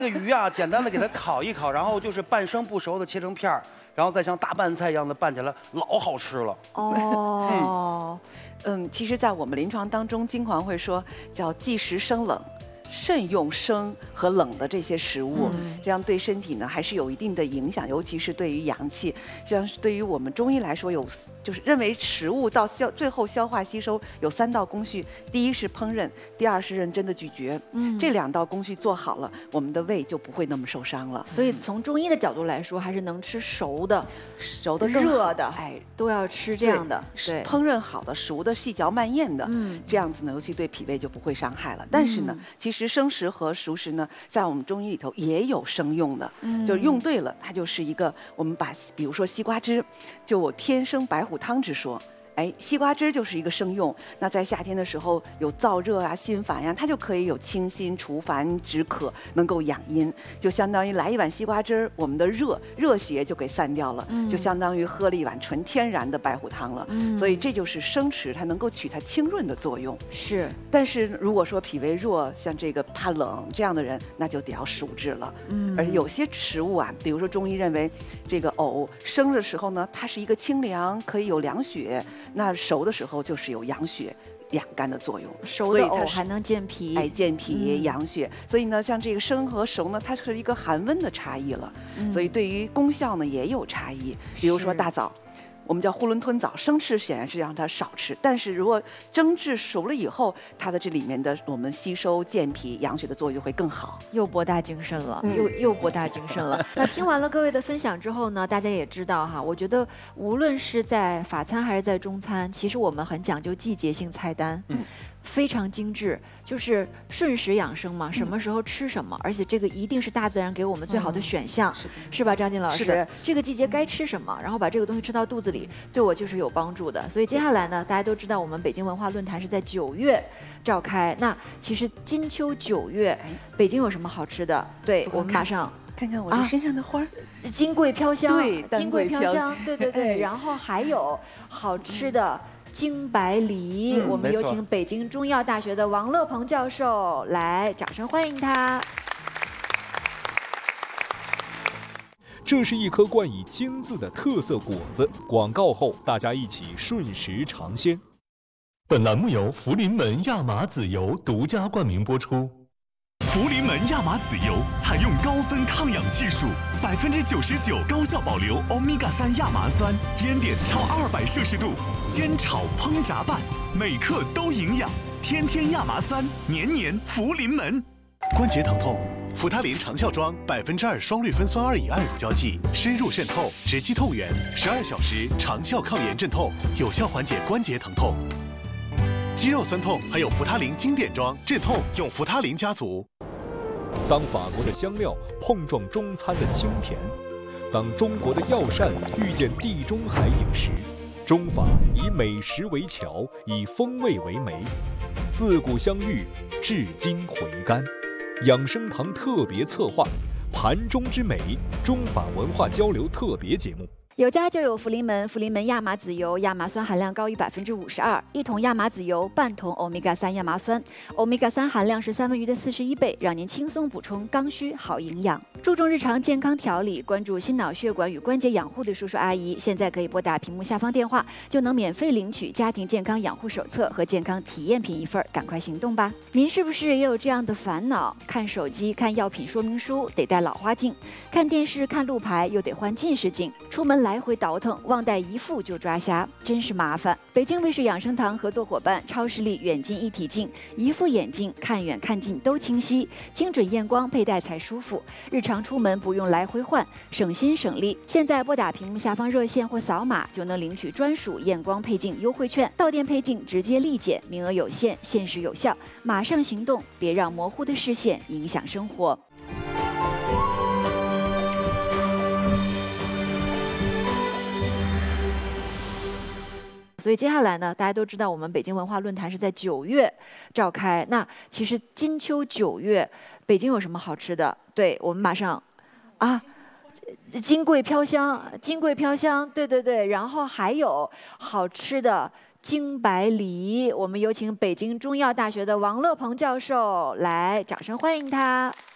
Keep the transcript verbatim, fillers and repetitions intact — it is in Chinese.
这个鱼啊，简单的给它烤一烤，然后就是半生不熟的切成片儿，然后再像大拌菜一样的拌起来，老好吃了。 哦，嗯，其实，在我们临床当中，经常会说叫忌食生冷。 慎用生和冷的这些食物， 嗯、 这样对身体呢还是有一定的影响，尤其是对于阳气。像是对于我们中医来说，有就是认为食物到消最后消化吸收有三道工序，第一是烹饪，第二是认真的咀嚼。嗯，这两道工序做好了，我们的胃就不会那么受伤了。 所以从中医的角度来说，还是能吃熟的、 熟的、 热的， 哎， 都要吃这样的。 对，烹饪好的、熟的、细嚼慢咽的，嗯，这样子呢，尤其对脾胃就不会伤害了。但是呢，嗯、其实 其实生食和熟食呢，在我们中医里头也有生用的，嗯、就用对了，它就是一个我们把，比如说西瓜汁，就我天生白虎汤之说。 哎，西瓜汁就是一个生用。那在夏天的时候有燥热啊、心烦呀、啊，它就可以有清心除烦、止渴，能够养阴，就相当于来一碗西瓜汁，我们的热热邪就给散掉了，嗯、就相当于喝了一碗纯天然的白虎汤了。嗯、所以这就是生食，它能够起它清润的作用。 是， 但是如果说脾胃弱，像这个怕冷这样的人，那就得要熟制了。嗯，而有些食物啊，比如说中医认为，这个藕生的时候呢，它是一个清凉，可以有凉血。 那熟的时候就是有养血、养肝的作用， 熟的藕还能健脾， 哎，健脾养血。嗯、所以呢，像这个生和熟呢，它是一个寒温的差异了，嗯、所以对于功效呢也有差异。比如说大枣。 我们叫囫囵吞枣，生吃显然是让它少吃，但是如果蒸制熟了以后，它的这里面的我们吸收健脾养血的作用会更好。 又博大精深了，嗯、又又博大精深了。那听完了各位的分享之后呢，大家也知道哈，我觉得无论是在法餐还是在中餐，其实我们很讲究季节性菜单。嗯 非常精致，就是顺时养生嘛，什么时候吃什么，而且这个一定是大自然给我们最好的选项，嗯、是吧，张静老师？ 是的， 这个季节该吃什么，然后把这个东西吃到肚子里，对我就是有帮助的。所以接下来呢，大家都知道我们北京文化论坛是在九月召开，那其实金秋九月，北京有什么好吃的？对，我们马上。 看看我这身上的花儿， 啊、金桂飘香， 对， 金桂飘香，对对对。然后还有好吃的京白梨，嗯、我们有请北京中医药大学的王乐鹏教授来，掌声欢迎他。 这是一颗冠以“京”字的特色果子。广告后，大家一起顺时尝鲜。 本栏目由福临门亚麻籽油独家冠名播出。 福临门亚麻籽油采用高分抗氧技术，百分之九十九高效保留欧米伽三亚麻酸，烟点超二百摄氏度，煎炒烹炸拌，每克都营养。天天亚麻酸，年年福临门。 关节疼痛，扶他林长效妆百分之二双氯芬酸二乙胺乳胶剂，深入渗透，直击痛源，十二小时长效抗炎镇痛，有效缓解关节疼痛。 肌肉酸痛，还有扶他林经典装镇痛，用扶他林家族。 当法国的香料碰撞中餐的清甜，当中国的药膳遇见地中海饮食，中法以美食为桥，以风味为媒，自古相遇，至今回甘。养生堂特别策划《盘中之美》中法文化交流特别节目。 有家就有福临门，福临门亚麻籽油，亚麻酸含量高于百分之五十二，一桶亚麻籽油，半桶欧米伽三亚麻酸，欧米伽三含量是三文鱼的四十一倍，让您轻松补充刚需好营养。注重日常健康调理，关注心脑血管与关节养护的叔叔阿姨，现在可以拨打屏幕下方电话，就能免费领取家庭健康养护手册和健康体验品一份，赶快行动吧！您是不是也有这样的烦恼？看手机、看药品说明书得戴老花镜，看电视、看路牌又得换近视镜，出门来回倒腾，忘带一副就抓瞎，真是麻烦。北京卫视养生堂合作伙伴超视力远近一体镜，一副眼镜看远看近都清晰，精准验光，佩戴才舒服。日常出门不用来回换，省心省力。现在拨打屏幕下方热线或扫码就能领取专属验光配镜优惠券，到店配镜直接立减，名额有限，限时有效，马上行动，别让模糊的视线影响生活。所以接下来呢，大家都知道我们北京文化论坛是在九月召开。那其实金秋九月，北京有什么好吃的？对，我们马上啊，金桂飘香，金桂飘香，对对对。然后还有好吃的京白梨，我们有请北京中医药大学的王乐鹏教授来，掌声欢迎他。